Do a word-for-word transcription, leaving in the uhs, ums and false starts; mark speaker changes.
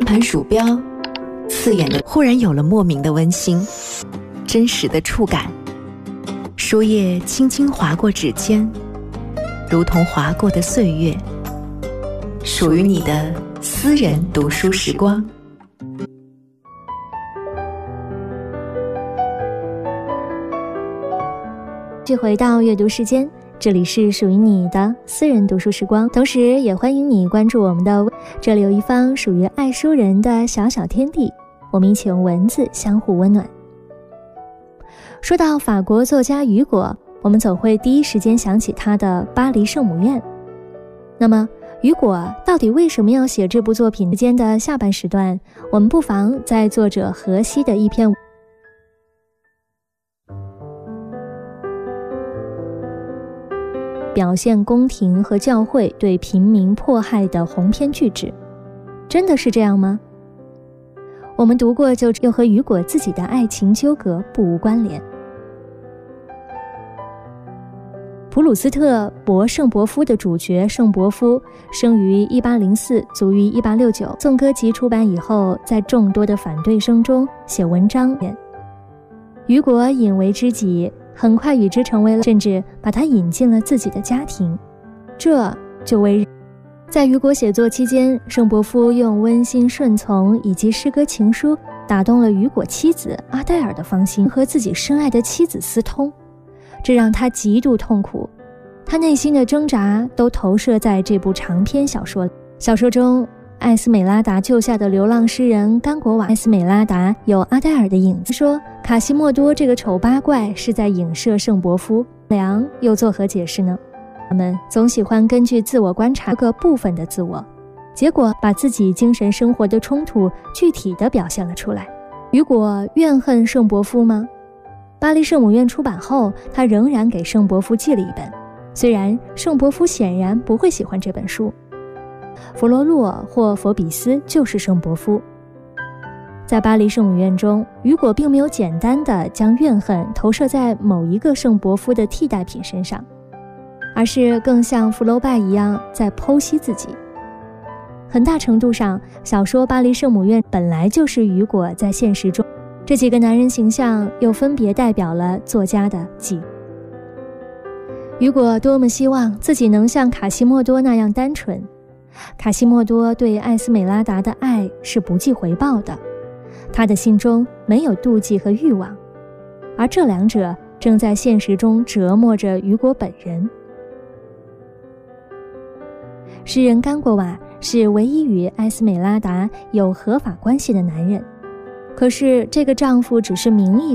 Speaker 1: 盘鼠标，刺眼的忽然有了莫名的温馨，真实的触感。书页轻轻划过指尖，如同划过的岁月，属于你的私人读书时光。
Speaker 2: 继续回到阅读时间，这里是属于你的私人读书时光，同时也欢迎你关注我们的，这里有一方属于爱书人的小小天地，我们一起用文字相互温暖。说到法国作家雨果，我们总会第一时间想起他的《巴黎圣母院》。那么雨果到底为什么要写这部作品？之间的下半时段，我们不妨在作者荷西的一篇表现宫廷和教会对平民迫害的鸿篇巨制。真的是这样吗？我们读过就又和雨果自己的爱情纠葛不无关联。普鲁斯特博圣伯夫的主角圣伯夫生于一八零四，卒于一八六九。颂歌集出版以后，在众多的反对声中写文章，雨果引为知己，很快与之成为了，甚至把他引进了自己的家庭。这就为在雨果写作期间，圣伯夫用温馨顺从以及诗歌情书打动了雨果妻子阿黛尔的芳心，和自己深爱的妻子私通，这让他极度痛苦，他内心的挣扎都投射在这部长篇小说。小说中，艾斯美拉达救下的流浪诗人甘果瓦，艾斯美拉达有阿黛尔的影子，说卡西莫多这个丑八怪是在影射圣伯夫，良又作何解释呢？他们总喜欢根据自我观察各个部分的自我，结果把自己精神生活的冲突具体地表现了出来。雨果怨恨圣伯夫吗？巴黎圣母院出版后，他仍然给圣伯夫寄了一本，虽然圣伯夫显然不会喜欢这本书。弗罗洛或佛比斯就是圣伯夫。在巴黎圣母院中，雨果并没有简单地将怨恨投射在某一个圣伯夫的替代品身上，而是更像福楼拜一样在剖析自己。很大程度上，小说《巴黎圣母院》本来就是雨果在现实中，这几个男人形象又分别代表了作家的己。雨果多么希望自己能像卡西莫多那样单纯。卡西莫多对艾斯美拉达的爱是不计回报的，他的心中没有妒忌和欲望，而这两者正在现实中折磨着雨果本人。诗人甘果瓦是唯一与艾斯美拉达有合法关系的男人，可是这个丈夫只是名义